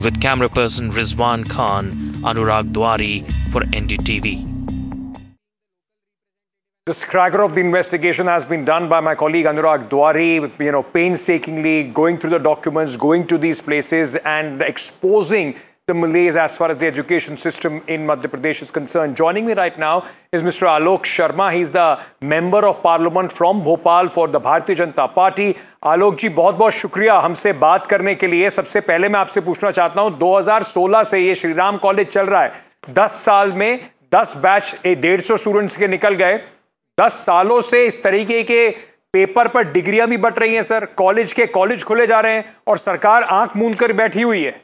with camera person Rizwan Khan, Anurag Dwari for NDTV. The cracker of the investigation has been done by my colleague Anurag Dwari, painstakingly going through the documents, going to these places and exposing the malaise as far as the education system in Madhya Pradesh is concerned. Joining me right now is Mr. Alok Sharma. He's the Member of Parliament from Bhopal for the Bharatiya Janata Party. आलोक जी, बहुत बहुत शुक्रिया हमसे बात करने के लिए। सबसे पहले मैं आपसे पूछना चाहता हूं, 2016 से ये श्री राम कॉलेज चल रहा है। 10 साल में 10 बैच 150 स्टूडेंट्स के निकल गए। 10 सालों से इस तरीके के पेपर पर डिग्रियां भी बट रही हैं सर। कॉलेज खुले जा रहे हैं और सरकार आंख मूंद कर बैठी हुई है।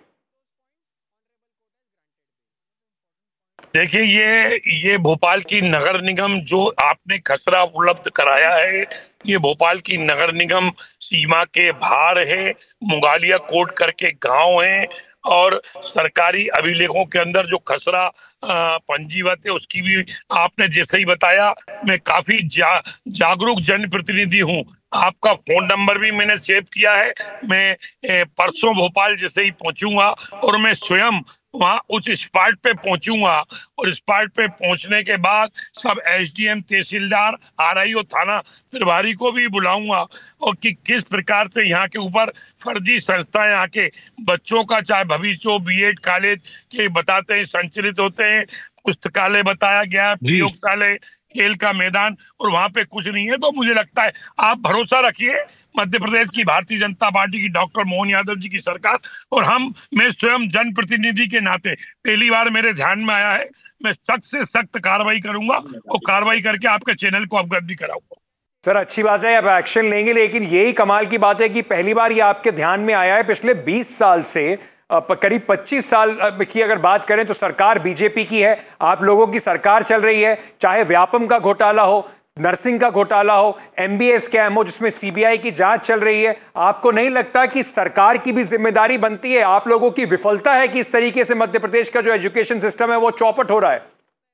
देखिए, ये भोपाल की नगर निगम जो आपने खसरा उपलब्ध कराया है, ये भोपाल की नगर निगम सीमा के बाहर है। मुगालिया कोट करके गांव है और सरकारी अभिलेखों के अंदर जो खसरा पंजीबत है उसकी भी आपने जैसे ही बताया। मैं काफी जागरूक जनप्रतिनिधि हूँ। आपका फोन नंबर भी मैंने सेव किया है। मैं परसों भोपाल जैसे ही पहुंचूंगा और मैं स्वयं वहां उस स्पॉट पे पहुंचूंगा और स्पॉट पे पहुंचने के बाद सब एसडीएम, तहसीलदार, आरआईओ, थाना प्रभारी को भी बुलाऊंगा और कि किस प्रकार से यहाँ के ऊपर फर्जी संस्थाएं यहाँ के बच्चों का चाहे भविष्य हो, बीएड कॉलेज के बताते हैं संचालित होते हैं। पुस्तकालय बताया गया, प्रयोगशाला, खेल का मैदान, और वहां पे कुछ नहीं है। तो मुझे लगता है आप भरोसा रखिए मध्य प्रदेश की भारतीय जनता पार्टी की डॉक्टर मोहन यादव जी की सरकार और मैं स्वयं जनप्रतिनिधि के नाते पहली बार मेरे ध्यान में आया है। मैं सख्त से सख्त कार्रवाई करूंगा और कार्रवाई करके आपके चैनल को अवगत भी कराऊंगा। सर, अच्छी बात है, आप एक्शन लेंगे, लेकिन यही कमाल की बात है कि पहली बार ये आपके ध्यान में आया है। पिछले 20 साल से करीब 25 साल की अगर बात करें तो सरकार बीजेपी की है, आप लोगों की सरकार चल रही है। चाहे व्यापम का घोटाला हो, नर्सिंग का घोटाला हो, एमबीए स्कैम हो जिसमें सीबीआई की जांच चल रही है, आपको नहीं लगता कि सरकार की भी जिम्मेदारी बनती है? आप लोगों की विफलता है कि इस तरीके से मध्य प्रदेश का जो एजुकेशन सिस्टम है वो चौपट हो रहा है।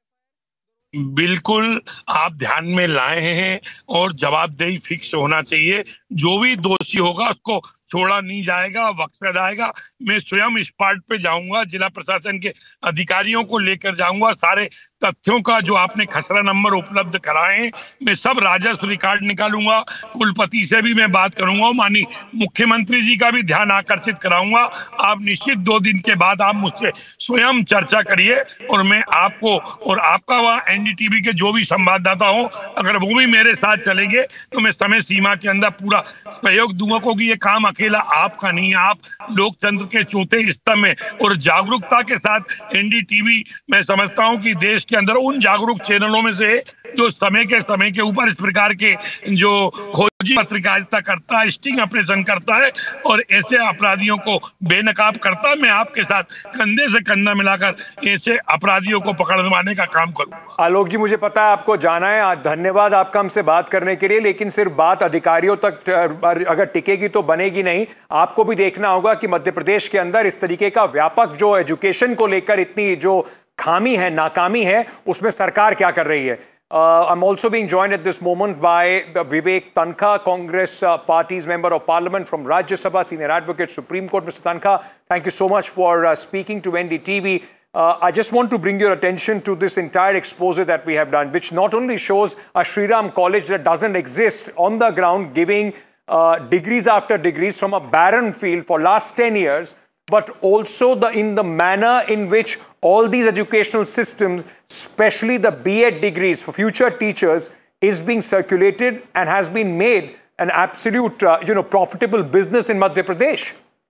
बिल्कुल आप ध्यान में लाए हैं और जवाबदेही फिक्स होना चाहिए। जो भी दोषी होगा उसको छोड़ा नहीं जाएगा, बख्शा जाएगा। मैं स्वयं स्पॉट पे जाऊंगा, जिला प्रशासन के अधिकारियों को लेकर जाऊंगा। सारे तथ्यों का जो आपने खसरा नंबर उपलब्ध कराए हैं, मैं सब राजस्व रिकॉर्ड निकालूंगा। कुलपति से भी मैं बात करूंगा, माननीय मुख्यमंत्री जी का भी ध्यान आकर्षित कराऊंगा। आप निश्चित 2 दिन के बाद आप मुझसे स्वयं चर्चा करिए और मैं आपको और आपका वहाँ एनडीटीवी के जो भी संवाददाता हो, अगर वो भी मेरे साथ चलेंगे तो मैं समय सीमा के अंदर पूरा सहयोग दूंगा। क्योंकि ये काम अकेला आपका नहीं है, आप लोकतंत्र के चौथे स्तंभ में और जागरूकता के साथ एनडीटीवी मैं समझता हूं कि देश के अंदर उन जागरूक चैनलों में से जो समय के ऊपर इस प्रकार के जो खोजी पत्रकारिता करता है, स्टिंग ऑपरेशन करता है और ऐसे अपराधियों को बेनकाब करता है। मैं आपके साथ कंधे से कंधा मिलाकर ऐसे अपराधियों को पकड़वाने का काम करूंगा। आलोक जी, मुझे पता है आपको जाना है, धन्यवाद आपका हमसे बात करने के लिए, लेकिन सिर्फ बात अधिकारियों तक अगर टिकेगी तो बनेगी नहीं। आपको भी देखना होगा कि मध्य प्रदेश के अंदर इस तरीके का व्यापक जो एजुकेशन को लेकर इतनी जो खामी है, नाकामी है, उसमें सरकार क्या कर रही है। I'm also being joined at this moment by Vivek Tankha, Congress Party's Member of Parliament from Rajya Sabha, Senior Advocate, Supreme Court. Mr. Tankha, thank you so much for speaking to NDTV. I just want to bring your attention to this entire expose that we have done, which not only shows a Shri Ram college that doesn't exist on the ground, giving degrees after degrees from a barren field for last 10 years, but also in the manner in which all these educational systems, especially the B.Ed degrees for future teachers, is being circulated and has been made an absolute, profitable business in Madhya Pradesh.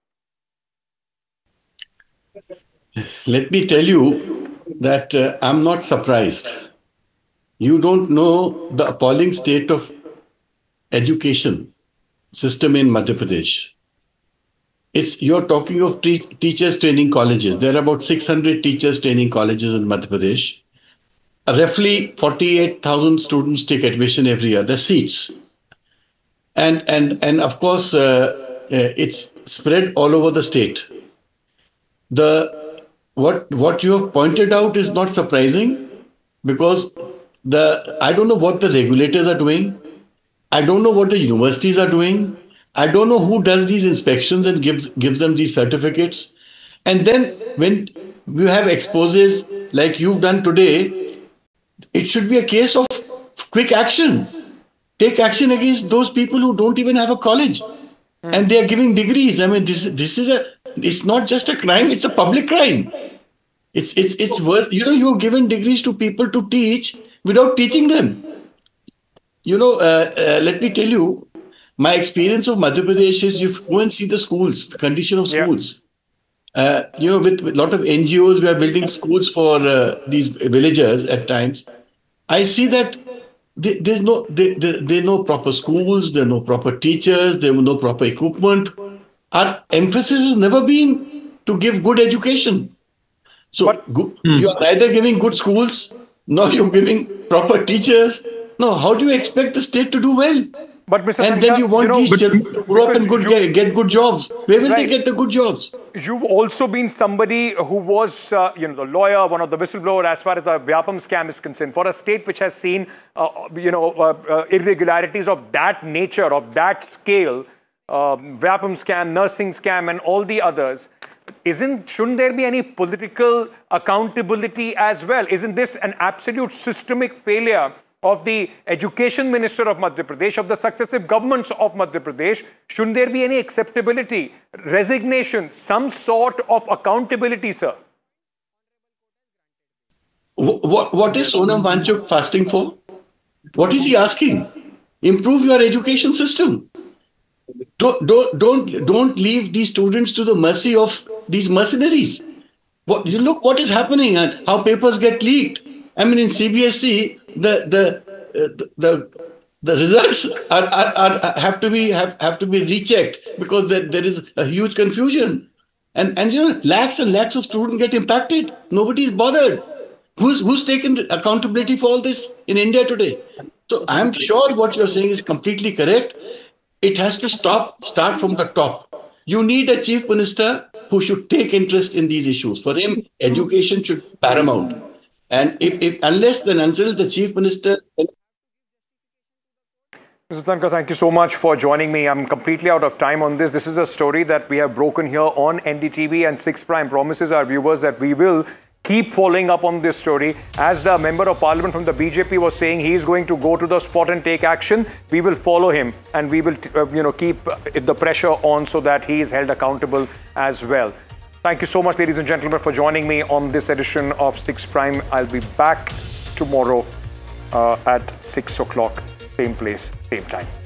Let me tell you that I'm not surprised. You don't know the appalling state of education system in Madhya Pradesh. You're talking of teachers training colleges. There are about 600 teachers training colleges in Madhya Pradesh. Roughly 48,000 students take admission every year. The seats, and of course it's spread all over the state. What you have pointed out is not surprising because I don't know what the regulators are doing. I don't know what the universities are doing. I don't know who does these inspections and gives them these certificates. And then when you have exposes like you've done today, it should be a case of quick action. Take action against those people who don't even have a college, and they are giving degrees. I mean, it's not just a crime; it's a public crime. It's worse. You're giving degrees to people to teach without teaching them. Let me tell you, my experience of Madhya Pradesh is you go and see the schools, the condition of schools. With a lot of NGOs, we are building schools for these villagers at times. I see that there are no proper schools, there are no proper teachers, there are no proper equipment. Our emphasis has never been to give good education. So you are neither giving good schools, nor you're giving proper teachers. No, how do you expect the state to do well? But Mr. And then you want these children to grow up and get good jobs. Where will they get the good jobs? You've also been somebody who was, the lawyer, one of the whistleblowers as far as the Vyapam scam is concerned. For a state which has seen, irregularities of that nature, of that scale, Vyapam scam, nursing scam, and all the others, shouldn't there be any political accountability as well? Isn't this an absolute systemic failure of the education minister of Madhya Pradesh, of the successive governments of Madhya Pradesh? Shouldn't there be any acceptability, resignation, some sort of accountability, sir? What is Sonam Wangchuk fasting for? What is he asking? Improve your education system. Don't leave these students to the mercy of these mercenaries. Look what is happening and how papers get leaked. I mean, in CBSE, the results have to be rechecked because there is a huge confusion, and lakhs and lakhs of students get impacted. Nobody is bothered. Who's taken accountability for all this in India today? So I'm sure what you're saying is completely correct. It has to start from the top. You need a chief minister who should take interest in these issues. For him, education should be paramount. And unless and until the chief minister... Mr. Tankar, thank you so much for joining me. I'm completely out of time on this. This is a story that we have broken here on NDTV, and 6 Prime promises our viewers that we will keep following up on this story. As the Member of Parliament from the BJP was saying, he is going to go to the spot and take action. We will follow him, and we will keep the pressure on so that he is held accountable as well. Thank you so much, ladies and gentlemen, for joining me on this edition of 6 Prime. I'll be back tomorrow at 6 o'clock, same place, same time.